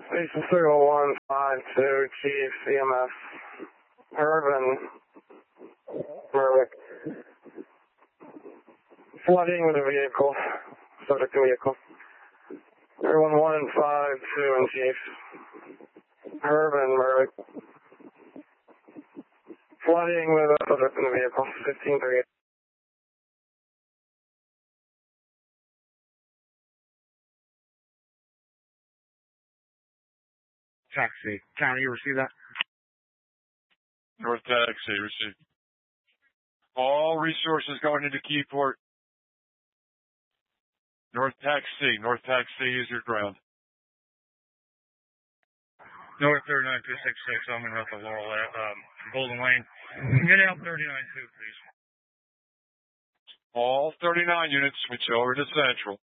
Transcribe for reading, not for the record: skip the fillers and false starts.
Station 0152, Chief, EMS, Urban, Merrick. Flooding with a vehicle, subject to vehicle. Everyone 152 and Chief. Urban, Merrick. Flooding with a subject in the vehicle, 1538. Taxi. County, you receive that? North Taxi, received. All resources going into Keyport. North Taxi, use your ground. North 39266, I'm in North of Laurel, Golden Lane. Get out 39-2, please. All 39 units switch over to Central.